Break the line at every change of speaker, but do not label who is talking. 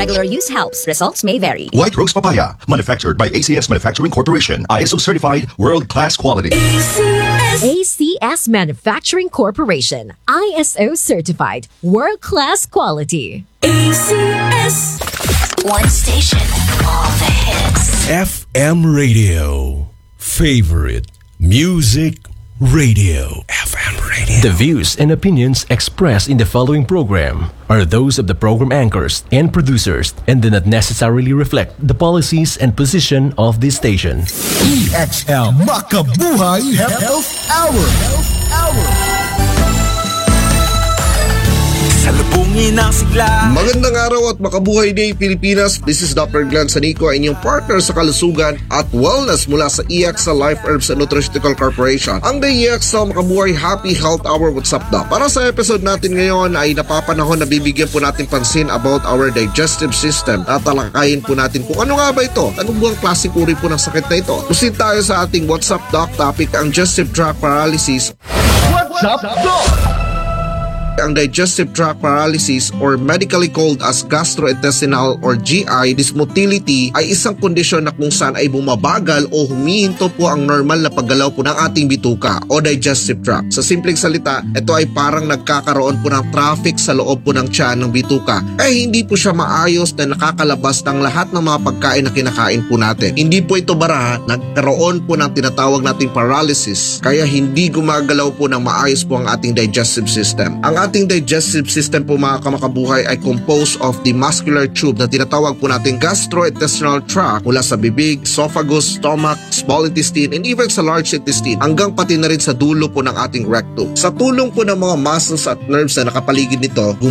regular use helps. Results may vary.
White Rose Papaya, manufactured by ACS Manufacturing Corporation, ISO certified, world-class quality.
ACS Manufacturing Corporation, ISO certified, world-class quality.
ACS. One station, all the hits.
FM Radio. Favorite Music Radio. FM Radio.
The views and opinions expressed in the following program are those of the program anchors and producers and do not necessarily reflect the policies and position of this station.
EXL Makabuhay Health Hour.
Salubungin ang sigla.
Magandang araw at makabuhay day Pilipinas. This is Dr. Glenn Sanico, inyong partner sa kalusugan at wellness mula sa EXL Life Herbs and Nutraceutical Corporation. Ang The EXL Makabuhay Happy Health Hour. What's up, Doc? Para sa episode natin ngayon ay napapanahon na bibigyan po natin pansin about our digestive system. Tatalakayin po natin kung ano nga ba ito? Anong buwang klaseng uri po ng sakit na ito? Proceed tayo sa ating What's Up, Doc topic, ang digestive tract paralysis.
What's up, Doc?
Ang digestive tract paralysis or medically called as gastrointestinal or GI dysmotility ay isang kondisyon na kung saan ay bumabagal o humihinto po ang normal na paggalaw po ng ating bituka o digestive tract. Sa simpleng salita, ito ay parang nagkakaroon po ng traffic sa loob po ng tiyan ng bituka. Hindi po siya maayos na nakakalabas ng lahat ng mga pagkain na kinakain po natin. Hindi po ito bara, nagkaroon po ng tinatawag nating paralysis, kaya hindi gumagalaw po ng maayos po ang ating digestive system. Ang ating digestive system po mga kamakabuhay ay composed of the muscular tube na tinatawag po natin gastrointestinal tract mula sa bibig, esophagus, stomach, small intestine, and even sa large intestine hanggang pati na rin sa dulo po ng ating rectum. Sa tulong po ng mga muscles at nerves na nakapaligid nito,